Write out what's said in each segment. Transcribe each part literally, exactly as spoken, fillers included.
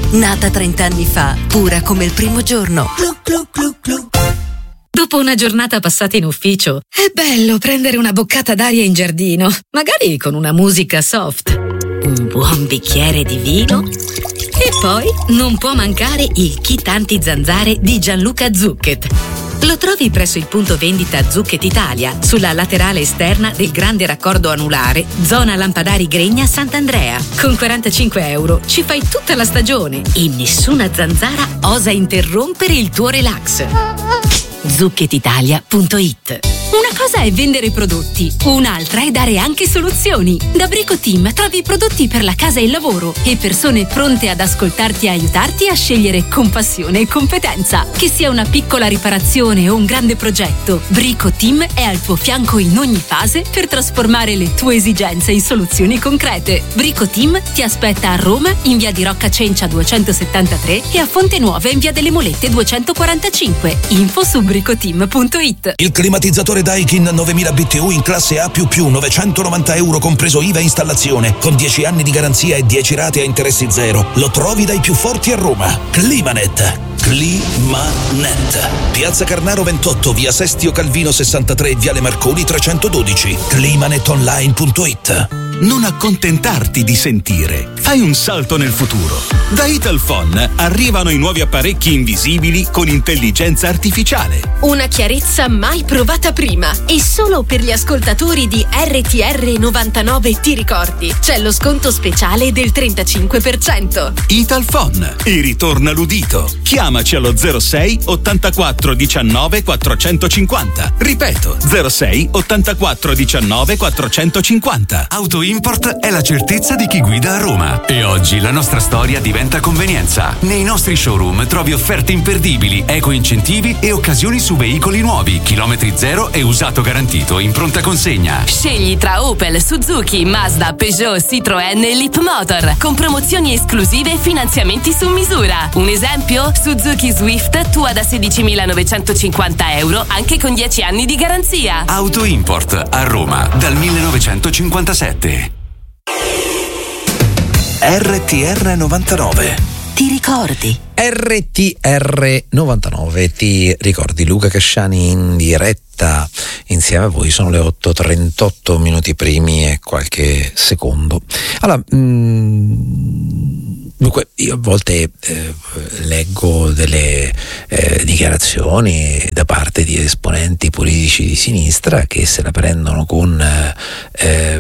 nata trent'anni fa, pura come il primo giorno. Glu, glu, glu, glu. Dopo una giornata passata in ufficio, è bello prendere una boccata d'aria in giardino, magari con una musica soft, un buon bicchiere di vino e poi non può mancare il kit anti-zanzare di Gianluca Zucchet. Lo trovi presso il punto vendita Zucchet Italia, sulla laterale esterna del grande raccordo anulare, zona Lampadari Gregna Sant'Andrea. Con quarantacinque euro ci fai tutta la stagione e nessuna zanzara osa interrompere il tuo relax. zucchet italia punto it. Una cosa è vendere prodotti, un'altra è dare anche soluzioni. Da Brico Team trovi prodotti per la casa e il lavoro e persone pronte ad ascoltarti e aiutarti a scegliere con passione e competenza. Che sia una piccola riparazione o un grande progetto, Brico Team è al tuo fianco in ogni fase per trasformare le tue esigenze in soluzioni concrete. Brico Team ti aspetta a Roma in via di Rocca Cencia duecentosettantatré e a Fonte Nuova in via delle Molette duecentoquarantacinque. Info su brico team punto it. Il climatizzatore Daikin novemila B T U in classe A più più, novecentonovanta euro compreso I V A e installazione, con dieci anni di garanzia e dieci rate a interessi zero. Lo trovi dai più forti a Roma. Climanet. Climanet. Piazza Carnaro ventotto, via Sestio Calvino sessantatré, viale Marconi trecentododici. climanet online punto it. Non accontentarti di sentire. Fai un salto nel futuro. Da Italphone arrivano i nuovi apparecchi invisibili con intelligenza artificiale. Una chiarezza mai provata prima. E solo per gli ascoltatori di R T R novantanove ti ricordi. C'è lo sconto speciale del trentacinque per cento. Italphone. E ritorna l'udito. Chiamaci allo zero sei ottantaquattro diciannove quattrocentocinquanta. Ripeto, zero sei ottantaquattro diciannove quattrocentocinquanta. Auto Import è la certezza di chi guida a Roma. E oggi la nostra storia diventa convenienza. Nei nostri showroom trovi offerte imperdibili, eco incentivi e occasioni su veicoli nuovi, chilometri zero e usato garantito in pronta consegna. Scegli tra Opel, Suzuki, Mazda, Peugeot, Citroën e Leapmotor, con promozioni esclusive e finanziamenti su misura. Un esempio? Suzuki Swift tua da sedicimilanovecentocinquanta euro, anche con dieci anni di garanzia. Auto Import a Roma dal millenovecentocinquantasette. R T R novantanove. Ti ricordi? R T R novantanove, ti ricordi? Luca Casciani in diretta insieme a voi. Sono le otto e trentotto minuti primi e qualche secondo. Allora, mh, dunque io a volte eh, leggo delle eh, dichiarazioni da parte di esponenti politici di sinistra che se la prendono con eh,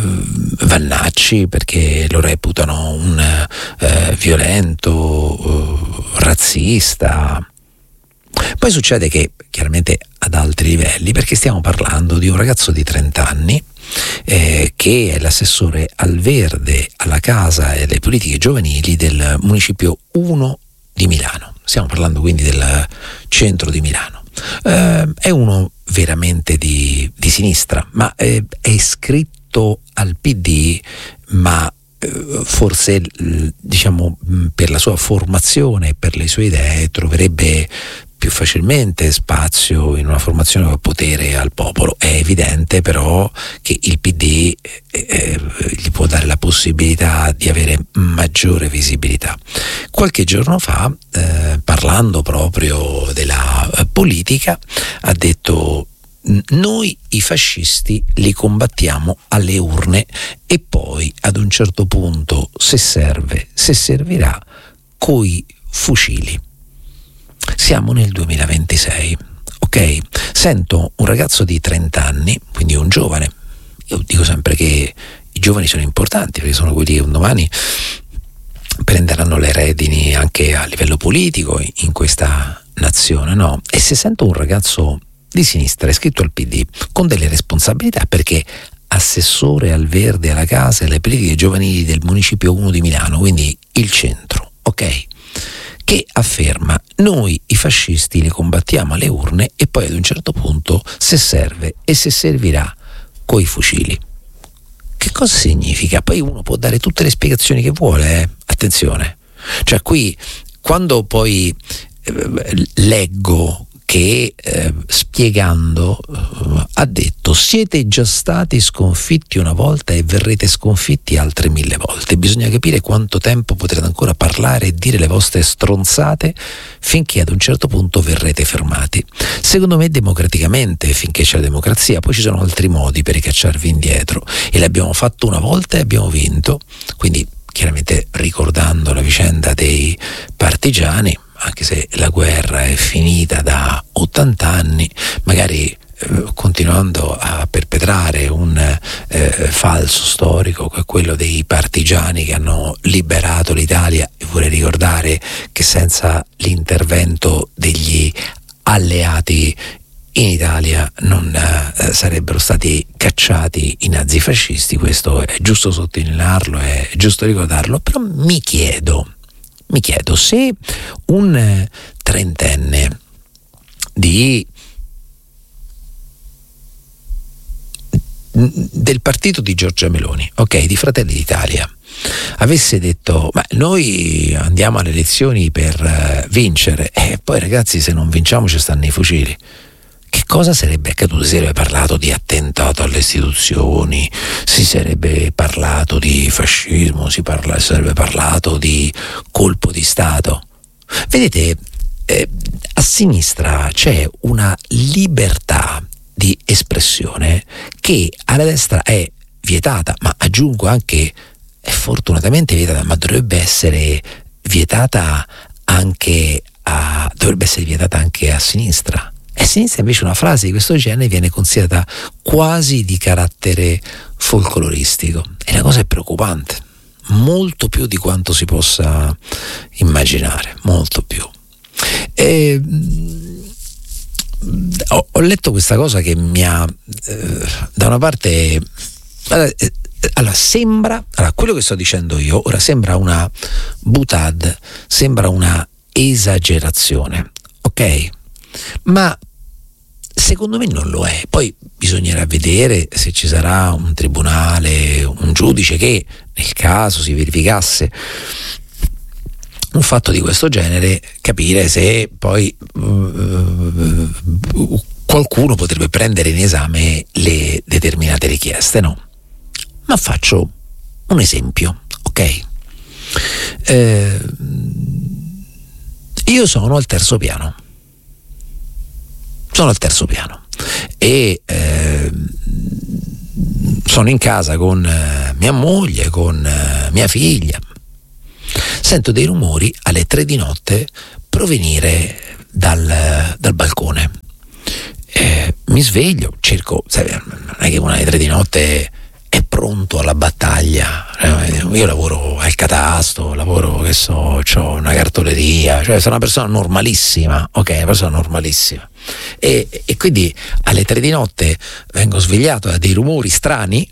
Vannacci perché lo reputano un eh, violento, razzista. Poi succede che chiaramente ad altri livelli, perché stiamo parlando di un ragazzo di trenta anni eh, che è l'assessore al verde, alla casa e alle politiche giovanili del municipio uno di Milano. Stiamo parlando quindi del centro di Milano. Eh, è uno veramente di, di sinistra, ma eh, è iscritto al P D, ma forse diciamo per la sua formazione e per le sue idee troverebbe più facilmente spazio in una formazione con potere al popolo. È evidente però che il P D eh, gli può dare la possibilità di avere maggiore visibilità. Qualche giorno fa, eh, parlando proprio della politica, ha detto: noi i fascisti li combattiamo alle urne e poi ad un certo punto, se serve, se servirà, coi fucili. Siamo nel duemilaventisei, ok? Sento un ragazzo di trenta anni, quindi un giovane. Io dico sempre che i giovani sono importanti perché sono quelli che un domani prenderanno le redini anche a livello politico in questa nazione, no? E se sento un ragazzo di sinistra iscritto al P D con delle responsabilità, perché assessore al verde, alla casa e alle politiche giovanili del municipio uno di Milano, quindi il centro, ok? Che afferma: noi i fascisti li combattiamo alle urne e poi ad un certo punto, se serve e se servirà, coi fucili. Che cosa significa? Poi uno può dare tutte le spiegazioni che vuole, eh? Attenzione. Cioè qui, quando poi eh, leggo che eh, spiegando eh, ha detto: siete già stati sconfitti una volta e verrete sconfitti altre mille volte. Bisogna capire quanto tempo potrete ancora parlare e dire le vostre stronzate finché ad un certo punto verrete fermati. Secondo me democraticamente, finché c'è la democrazia. Poi ci sono altri modi per ricacciarvi indietro, e l'abbiamo fatto una volta e abbiamo vinto. Quindi chiaramente ricordando la vicenda dei partigiani, anche se la guerra è finita da ottanta anni, magari eh, continuando a perpetrare un eh, falso storico, che è quello dei partigiani che hanno liberato l'Italia. E vorrei ricordare che senza l'intervento degli alleati in Italia non eh, sarebbero stati cacciati i nazifascisti. Questo è giusto sottolinearlo, è giusto ricordarlo. Però mi chiedo mi chiedo se un eh, trentenne di del partito di Giorgia Meloni, ok, di Fratelli d'Italia, avesse detto: ma noi andiamo alle elezioni per eh, vincere, e poi ragazzi, se non vinciamo ci stanno i fucili. Che cosa sarebbe accaduto? Si sarebbe parlato di attentato alle istituzioni, si sarebbe parlato di fascismo, si, parla, si sarebbe parlato di colpo di Stato. Vedete, eh, a sinistra c'è una libertà di espressione che alla destra è vietata, ma aggiungo anche è fortunatamente vietata, ma dovrebbe essere vietata anche a, dovrebbe essere vietata anche a sinistra. E a sinistra invece una frase di questo genere viene considerata quasi di carattere folcloristico, e la cosa è preoccupante, molto più di quanto si possa immaginare, molto più. E, ho, ho letto questa cosa che mi ha eh, da una parte allora, eh, allora sembra allora, quello che sto dicendo io ora sembra una boutade, sembra una esagerazione, ok? Ma secondo me non lo è. Poi bisognerà vedere se ci sarà un tribunale, un giudice che, nel caso si verificasse un fatto di questo genere, capire se poi uh, qualcuno potrebbe prendere in esame le determinate richieste, no? Ma faccio un esempio, ok? Eh, io sono al terzo piano. Sono al terzo piano e eh, sono in casa con eh, mia moglie, con eh, mia figlia. Sento dei rumori alle tre di notte provenire dal, dal balcone. Eh, mi sveglio, cerco, sai, non è che una alle tre di notte è pronto alla battaglia. Io lavoro al catasto, lavoro, che so, ho una cartoleria, cioè sono una persona normalissima, ok, una persona normalissima. E, e quindi alle tre di notte vengo svegliato da dei rumori strani,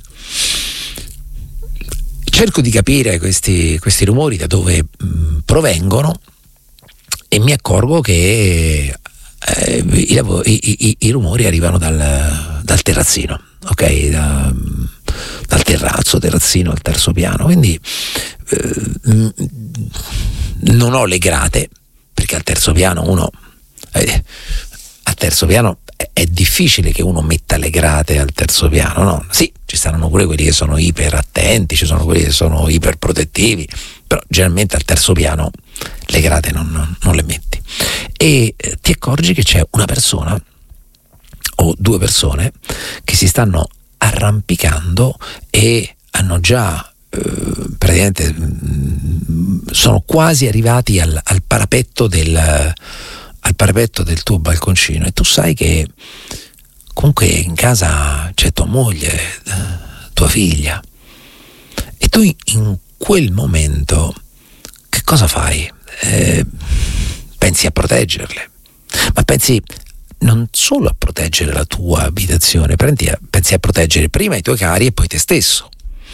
cerco di capire questi, questi rumori da dove mh, provengono, e mi accorgo che eh, i, i, i, i rumori arrivano dal, dal terrazzino, ok, da, dal terrazzo, terrazzino al terzo piano. Quindi eh, mh, non ho le grate, perché al terzo piano uno eh, al terzo piano è, è difficile che uno metta le grate al terzo piano, no? Sì, ci saranno pure quelli che sono iper attenti, ci sono quelli che sono iper protettivi, però generalmente al terzo piano le grate non, non, non le metti. E eh, ti accorgi che c'è una persona o due persone che si stanno arrampicando e hanno già eh, praticamente mh, sono quasi arrivati al, al parapetto del al parapetto del tuo balconcino, e tu sai che comunque in casa c'è tua moglie, tua figlia, e tu in quel momento che cosa fai? Eh, pensi a proteggerle, ma pensi non solo a proteggere la tua abitazione, pensi a, pensi a proteggere prima i tuoi cari e poi te stesso.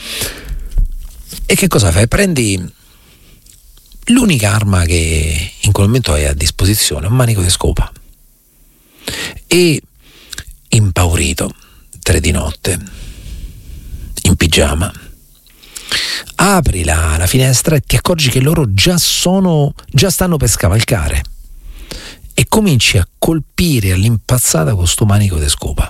E che cosa fai? Prendi l'unica arma che in quel momento hai a disposizione, un manico di scopa, e impaurito, tre di notte, in pigiama, apri la, la finestra e ti accorgi che loro già sono già stanno per scavalcare, e cominci a colpire all'impazzata con sto manico di scopa.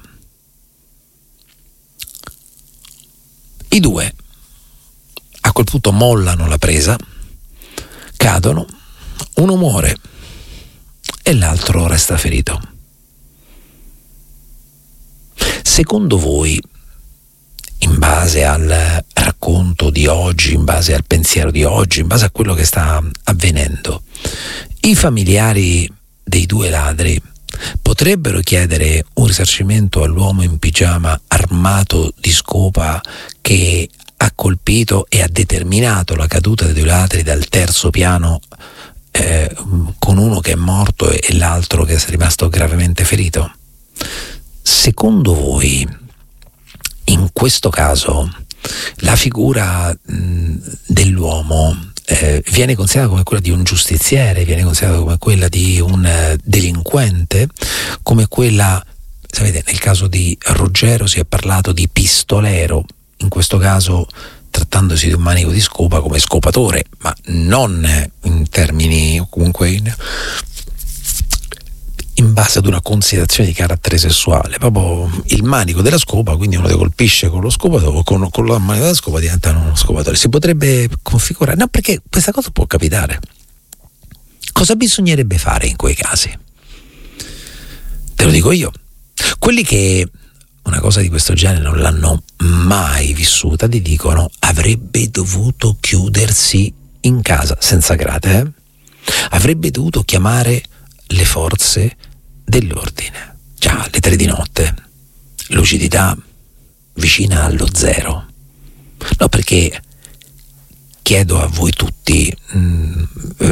I due a quel punto mollano la presa, cadono, uno muore e l'altro resta ferito. Secondo voi, in base al racconto di oggi, in base al pensiero di oggi, in base a quello che sta avvenendo, i familiari dei due ladri potrebbero chiedere un risarcimento all'uomo in pigiama armato di scopa che ha colpito e ha determinato la caduta dei due ladri dal terzo piano, eh, con uno che è morto e l'altro che è rimasto gravemente ferito? Secondo voi, in questo caso, la figura mh, dell'uomo eh, viene considerata come quella di un giustiziere, viene considerata come quella di un uh, delinquente, come quella, sapete, nel caso di Ruggero si è parlato di pistolero, in questo caso trattandosi di un manico di scopa come scopatore, ma non in termini comunque in, in base ad una considerazione di carattere sessuale, proprio il manico della scopa, quindi uno che colpisce con lo scopatore, con, con la manico della scopa diventa uno scopatore. Si potrebbe configurare, no, perché questa cosa può capitare. Cosa bisognerebbe fare in quei casi? Te lo dico io. Quelli che una cosa di questo genere non l'hanno mai vissuta ti dicono: avrebbe dovuto chiudersi in casa senza grate, eh? Avrebbe dovuto chiamare le forze dell'ordine. Già alle tre di notte, lucidità vicina allo zero. No, perché chiedo a voi tutti, mh,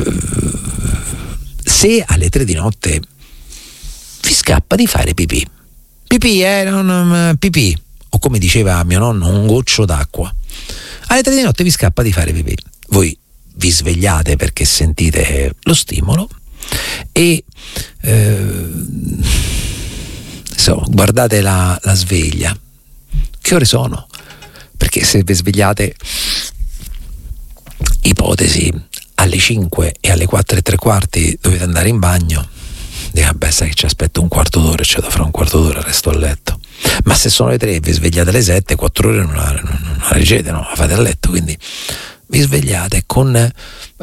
se alle tre di notte vi scappa di fare pipì, pipì, eh, non, pipì, o come diceva mio nonno, un goccio d'acqua, alle tre di notte vi scappa di fare pipì, voi vi svegliate perché sentite lo stimolo e eh, so, guardate la, la sveglia, che ore sono? Perché se vi svegliate, ipotesi, alle cinque e alle quattro e tre quarti dovete andare in bagno, dico, vabbè, sai che ci aspetto un quarto d'ora e c'è da fare un quarto d'ora, resto a letto. Ma se sono le tre e vi svegliate alle sette, quattro ore non la, non, non la reggete, no? La fate a letto, quindi vi svegliate con eh,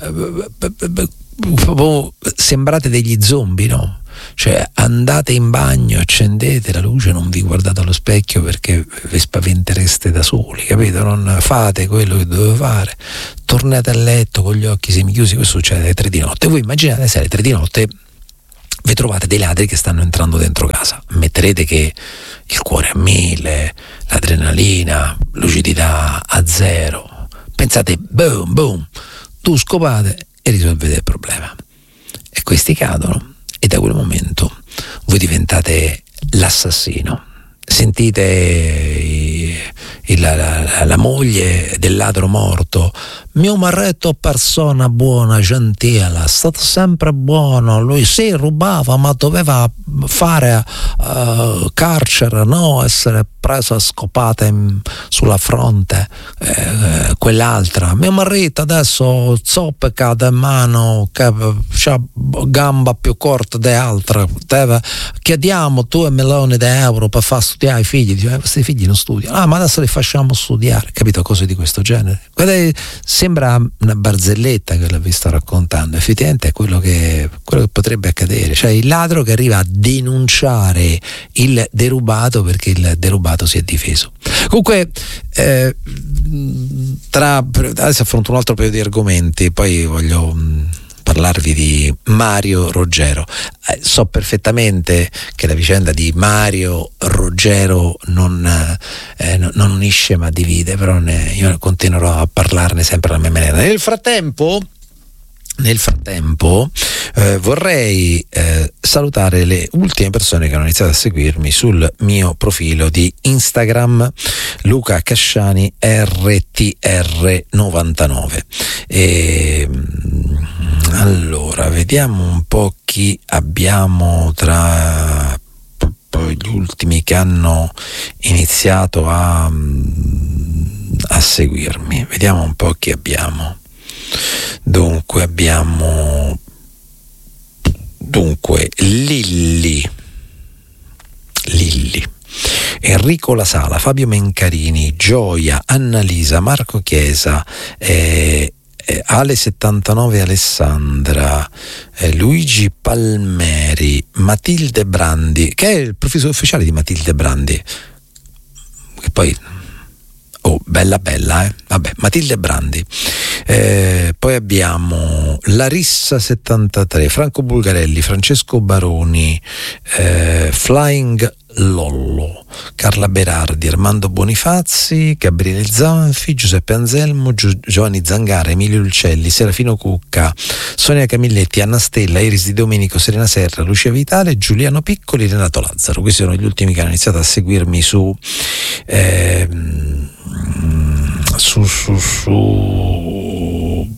proprio sembrate degli zombie, no? Cioè andate in bagno, accendete la luce, non vi guardate allo specchio perché vi spaventereste da soli, capito? Non fate quello che dovete fare, tornate a letto con gli occhi semichiusi. Questo succede alle tre di notte. Voi immaginate se alle tre di notte vi trovate dei ladri che stanno entrando dentro casa, metterete che il cuore a mille, l'adrenalina, lucidità a zero, pensate boom boom, tu scopate e risolvete il problema, e questi cadono e da quel momento voi diventate l'assassino. Sentite il, il, la, la moglie del ladro morto: mio marito persona buona, gentile, è stato sempre buono, lui sì rubava ma doveva fare uh, carcere, no essere preso a scopate in, sulla fronte. Eh, quell'altra, mio marito adesso zoppe cade in mano, che c'ha gamba più corta di altra, deve, chiediamo due milioni di euro per far studiare i figli. Dice, eh, questi figli non studiano, ah ma adesso li facciamo studiare, capito? Cose di questo genere. Guardate, sembra una barzelletta che vi sto raccontando, effettivamente è quello che, quello che potrebbe accadere, cioè il ladro che arriva a denunciare il derubato perché il derubato si è difeso. Comunque eh, tra, adesso affronto un altro paio di argomenti, poi voglio mh, parlarvi di Mario Ruggero. Eh, so perfettamente che la vicenda di Mario Ruggero non, eh, non, non unisce ma divide, però ne, io continuerò a parlarne sempre alla mia maniera. Nel frattempo Nel frattempo eh, vorrei eh, salutare le ultime persone che hanno iniziato a seguirmi sul mio profilo di Instagram, Luca Casciani R T R novantanove. E, allora, vediamo un po' chi abbiamo tra gli ultimi che hanno iniziato a, a seguirmi. Vediamo un po' chi abbiamo. Dunque abbiamo dunque Dunque, Lilli, Lilli, Enrico La Sala, Fabio Mencarini, Gioia, Annalisa, Marco Chiesa, eh, eh, Ale settantanove Alessandra, eh, Luigi Palmeri, Matilde Brandi, che è il profilo ufficiale di Matilde Brandi, che poi oh, bella bella, eh? Vabbè, Matilde Brandi. Eh, poi abbiamo Larissa settantatré, Franco Bulgarelli, Francesco Baroni, eh, Flying Lollo, Carla Berardi, Armando Bonifazzi, Gabriele Zanfi, Giuseppe Anselmo, Gio- Giovanni Zangara, Emilio Ulcelli, Serafino Cucca, Sonia Camilletti, Anna Stella, Iris Di Domenico, Serena Serra, Lucia Vitale, Giuliano Piccoli, Renato Lazzaro. Questi sono gli ultimi che hanno iniziato a seguirmi su eh, su su su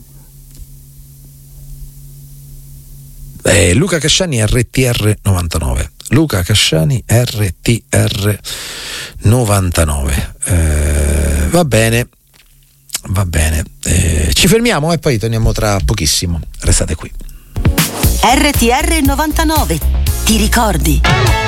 eh, Luca Casciani R T R novantanove. Luca Casciani R T R novantanove. Eh, va bene, va bene. Eh, ci fermiamo e poi torniamo tra pochissimo. Restate qui. R T R novantanove. Ti ricordi?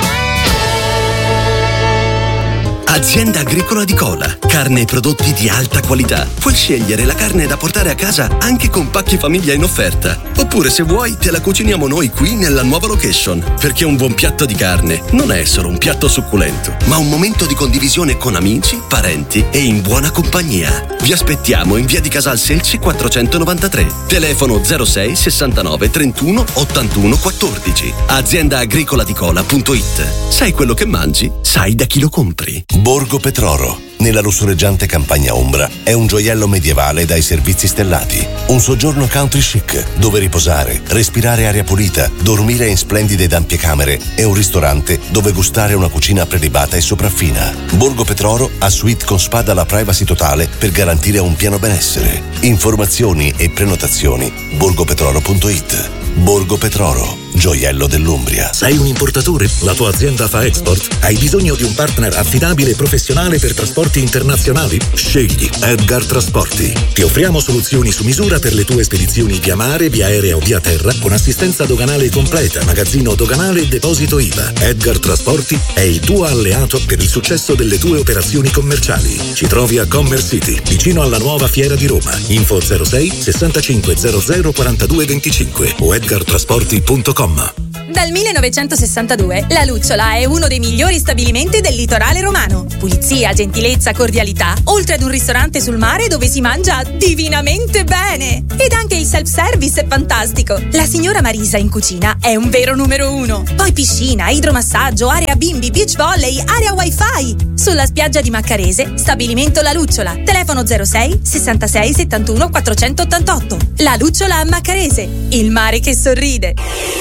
Azienda Agricola di Cola. Carne e prodotti di alta qualità. Puoi scegliere la carne da portare a casa anche con pacchi famiglia in offerta. Oppure, se vuoi, te la cuciniamo noi qui nella nuova location. Perché un buon piatto di carne non è solo un piatto succulento, ma un momento di condivisione con amici, parenti e in buona compagnia. Vi aspettiamo in via di Casal Selce quattrocentonovantatré. Telefono zero sei sessantanove trentuno ottantuno quattordici. azienda agricola di cola punto it. Sai quello che mangi? Sai da chi lo compri. Borgo Petroro, nella lussureggiante campagna ombra, è un gioiello medievale dai servizi stellati. Un soggiorno country chic, dove riposare, respirare aria pulita, dormire in splendide ed ampie camere e un ristorante dove gustare una cucina prelibata e sopraffina. Borgo Petroro ha suite con spa dalla privacy totale per garantire un pieno benessere. Informazioni e prenotazioni borgo petroro punto it. Borgo Petroro, gioiello dell'Umbria. Sei un importatore? La tua azienda fa export? Hai bisogno di un partner affidabile e professionale per trasporti internazionali? Scegli Edgar Trasporti. Ti offriamo soluzioni su misura per le tue spedizioni via mare, via aerea o via terra, con assistenza doganale completa, magazzino doganale e deposito I V A. Edgar Trasporti è il tuo alleato per il successo delle tue operazioni commerciali. Ci trovi a Commerce City, vicino alla nuova Fiera di Roma. Info zero sei sessantacinque zero zero quarantadue venticinque o edgar trasporti punto com. Dal millenovecentosessantadue La Lucciola è uno dei migliori stabilimenti del litorale romano. Pulizia, gentilezza, cordialità, oltre ad un ristorante sul mare dove si mangia divinamente bene. Ed anche il self-service è fantastico. La signora Marisa in cucina è un vero numero uno. Poi piscina, idromassaggio, area bimbi, beach volley, area wifi. Sulla spiaggia di Maccarese, stabilimento La Lucciola. Telefono zero sei sessantasei settantuno quattrocentottantotto. La Lucciola a Maccarese, il mare che sorride.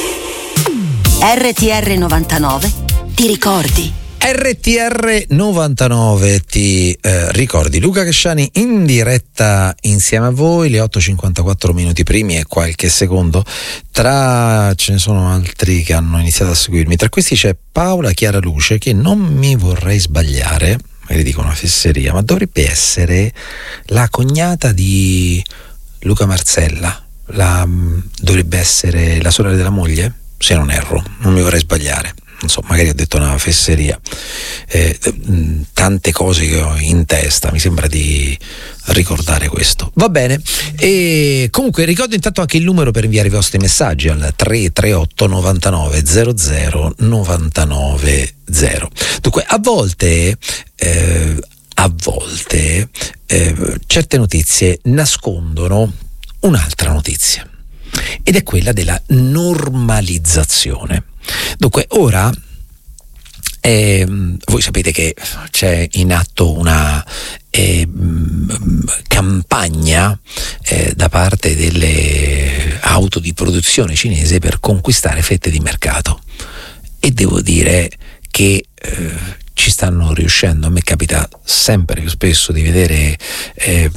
R T R novantanove. Ti ricordi? R T R novantanove ti eh, ricordi. Luca Casciani in diretta insieme a voi, le otto e cinquantaquattro minuti primi e qualche secondo. Tra ce ne sono altri che hanno iniziato a seguirmi. Tra questi c'è Paola Chiara Luce, che non mi vorrei sbagliare, magari dico una fesseria, ma dovrebbe essere la cognata di Luca Marzella. La, dovrebbe essere la sorella della moglie, se non erro, non mi vorrei sbagliare. Non so, magari ho detto una fesseria. Eh, tante cose che ho in testa, mi sembra di ricordare questo. Va bene. E comunque ricordo intanto anche il numero per inviare i vostri messaggi al tre tre otto novantanove zero zero novantanove zero. Dunque, a volte eh, a volte eh, certe notizie nascondono un'altra notizia, ed è quella della normalizzazione. Dunque, ora eh, voi sapete che c'è in atto una eh, campagna eh, da parte delle auto di produzione cinese per conquistare fette di mercato, e devo dire che eh, ci stanno riuscendo. A me capita sempre più spesso di vedere eh,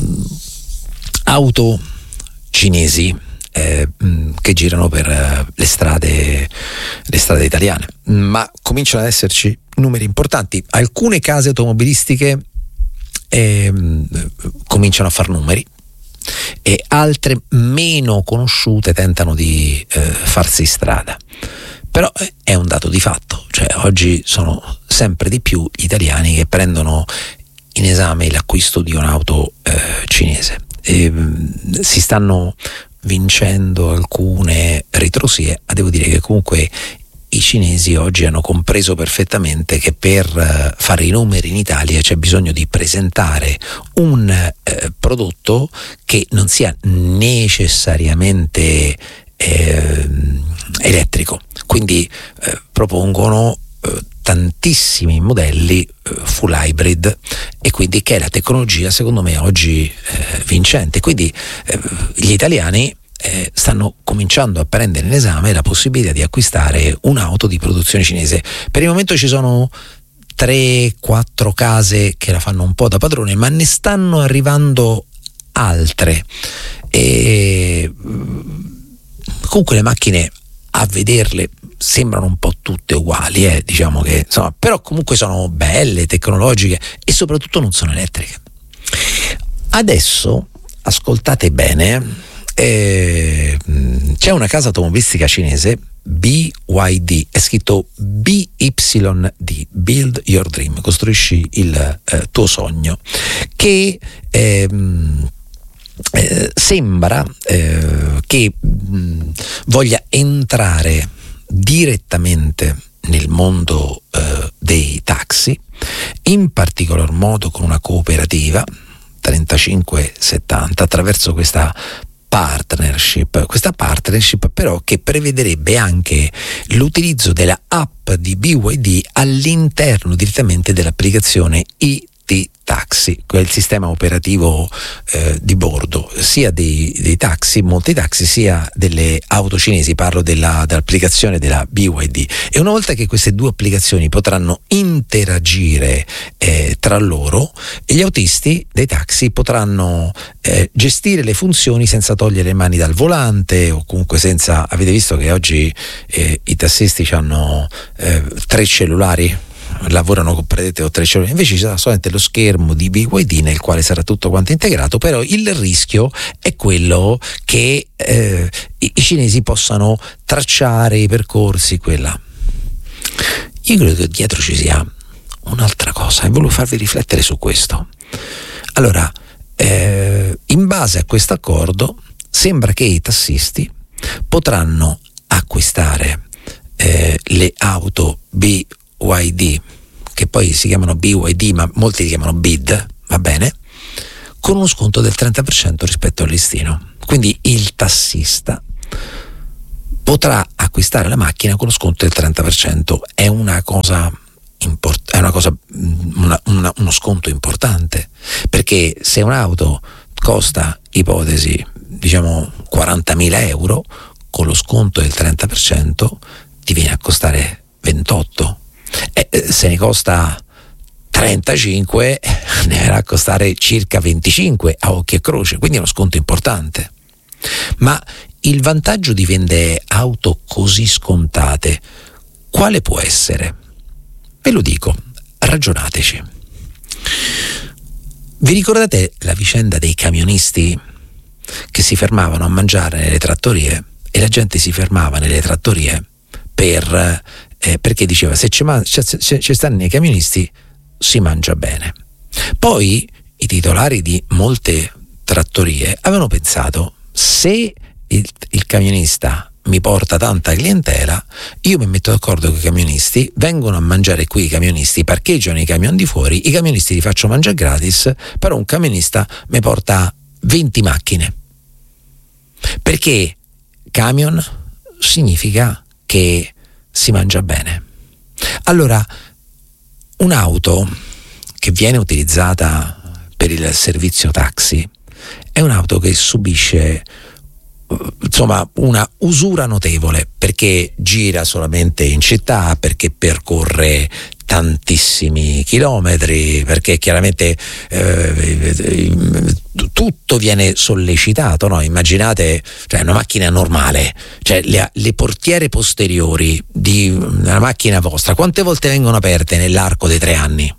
auto cinesi Eh, che girano per uh, le strade le strade italiane, ma cominciano ad esserci numeri importanti. Alcune case automobilistiche eh, cominciano a far numeri e altre meno conosciute tentano di eh, farsi strada. Però è un dato di fatto, cioè oggi sono sempre di più gli italiani che prendono in esame l'acquisto di un'auto eh, cinese. E, mh, si stanno vincendo alcune ritrosie, ma devo dire che comunque i cinesi oggi hanno compreso perfettamente che per uh, fare i numeri in Italia c'è bisogno di presentare un uh, prodotto che non sia necessariamente eh, elettrico, quindi uh, propongono uh, tantissimi modelli uh, full hybrid, e quindi che è la tecnologia secondo me oggi uh, vincente. Quindi uh, gli italiani Eh, stanno cominciando a prendere in esame la possibilità di acquistare un'auto di produzione cinese. Per il momento ci sono tre quattro case che la fanno un po' da padrone, ma ne stanno arrivando altre, e comunque le macchine a vederle sembrano un po' tutte uguali, eh, diciamo che insomma, però comunque sono belle, tecnologiche e soprattutto non sono elettriche. Adesso ascoltate bene. Eh, c'è una casa automobilistica cinese, B Y D, è scritto B Y D, Build Your Dream, costruisci il eh, tuo sogno, che ehm, eh, sembra eh, che mh, voglia entrare direttamente nel mondo eh, dei taxi, in particolar modo con una cooperativa trentacinque settanta, attraverso questa partnership, questa partnership però che prevederebbe anche l'utilizzo della app di B Y D all'interno direttamente dell'applicazione I T Taxi, quel sistema operativo eh, di bordo sia dei, dei taxi, molti taxi, sia delle auto cinesi. Parlo della, dell'applicazione della B Y D, e una volta che queste due applicazioni potranno interagire eh, tra loro, gli autisti dei taxi potranno eh, gestire le funzioni senza togliere le mani dal volante, o comunque senza, avete visto che oggi eh, i tassisti hanno eh, tre cellulari, lavorano con predette o tre cellulari, invece ci sarà solamente lo schermo di B Y D nel quale sarà tutto quanto integrato. Però il rischio è quello che eh, i, i cinesi possano tracciare i percorsi, quella. Io credo che dietro ci sia un'altra cosa e volevo farvi riflettere su questo. Allora, eh, in base a questo accordo sembra che i tassisti potranno acquistare eh, le auto B Y D, che poi si chiamano B Y D ma molti li chiamano B I D, va bene, con uno sconto del trenta per cento rispetto al listino. Quindi il tassista potrà acquistare la macchina con lo sconto del trenta per cento. È una cosa import- è una cosa una, una, uno sconto importante, perché se un'auto costa, ipotesi, diciamo quarantamila euro, con lo sconto del trenta per cento ti viene a costare ventotto. Eh, se ne costa trentacinque ne verrà a costare circa venticinque a occhio e croce, quindi è uno sconto importante. Ma il vantaggio di vendere auto così scontate quale può essere? Ve lo dico, ragionateci. Vi ricordate la vicenda dei camionisti che si fermavano a mangiare nelle trattorie, e la gente si fermava nelle trattorie per Eh, perché diceva se ci man- c- c- c- stanno nei camionisti si mangia bene. Poi i titolari di molte trattorie avevano pensato: se il, il camionista mi porta tanta clientela, io mi metto d'accordo con i camionisti, vengono a mangiare qui i camionisti, parcheggiano i camion di fuori, i camionisti li faccio mangiare gratis, però un camionista mi porta venti macchine, perché camion significa che si mangia bene. Allora, un'auto che viene utilizzata per il servizio taxi è un'auto che subisce insomma una usura notevole, perché gira solamente in città, perché percorre tantissimi chilometri, perché chiaramente eh, tutto viene sollecitato, no? Immaginate, cioè, una macchina normale, cioè le, le portiere posteriori di una macchina vostra quante volte vengono aperte nell'arco dei tre anni?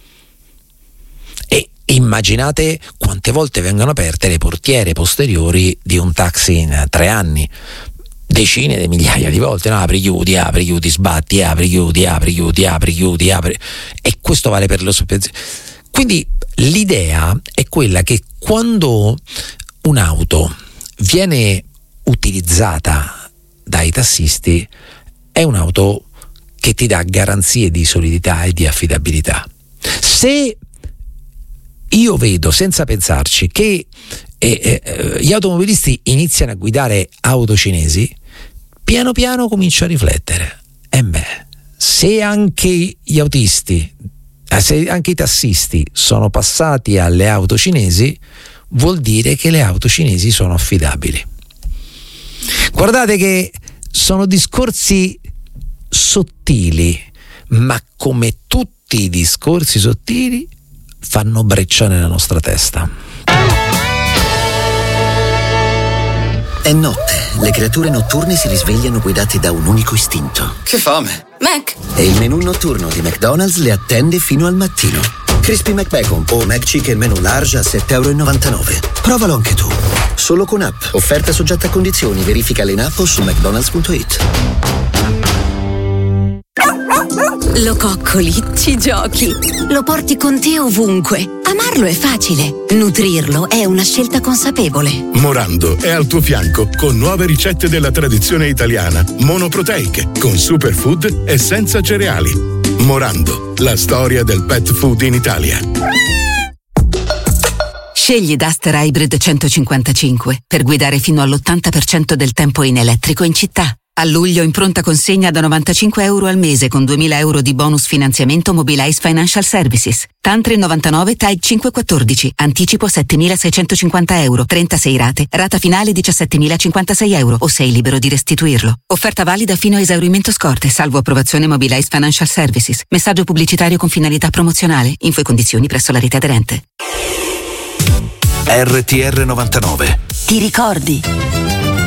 E immaginate quante volte vengono aperte le portiere posteriori di un taxi in tre anni. decine di migliaia di volte, no? Apri, chiudi, apri, chiudi, sbatti, apri, chiudi, apri, chiudi, apri, chiudi, apri, e questo vale per le sospensioni. Quindi l'idea è quella che quando un'auto viene utilizzata dai tassisti è un'auto che ti dà garanzie di solidità e di affidabilità. Se io vedo senza pensarci che eh, eh, gli automobilisti iniziano a guidare auto cinesi, piano piano comincio a riflettere. E beh, se anche gli autisti, se anche i tassisti sono passati alle auto cinesi, vuol dire che le auto cinesi sono affidabili. Guardate che sono discorsi sottili, ma come tutti i discorsi sottili fanno breccia nella nostra testa. È notte, le creature notturne si risvegliano guidate da un unico istinto. Che fame! Mac! E il menù notturno di McDonald's le attende fino al mattino. Crispy McBacon o McChicken menù large a sette e novantanove euro. Provalo anche tu. Solo con app. Offerta soggetta a condizioni. Verificale in app o su mcdonalds punto it. Lo coccoli, ci giochi, lo porti con te ovunque. Amarlo è facile, nutrirlo è una scelta consapevole. Morando è al tuo fianco con nuove ricette della tradizione italiana, monoproteiche, con superfood e senza cereali. Morando, la storia del pet food in Italia. Scegli Duster Hybrid centocinquantacinque per guidare fino all'ottanta per cento del tempo in elettrico in città. A luglio in pronta consegna da novantacinque euro al mese con duemila euro di bonus finanziamento Mobilize Financial Services. Tantri novantanove T A I cinquecentoquattordici. Anticipo settemilaseicentocinquanta euro. trentasei rate. Rata finale diciassettemilacinquantasei euro o sei libero di restituirlo. Offerta valida fino a esaurimento scorte, salvo approvazione Mobilize Financial Services. Messaggio pubblicitario con finalità promozionale. Info e condizioni presso la rete aderente. R T R novantanove. Ti ricordi?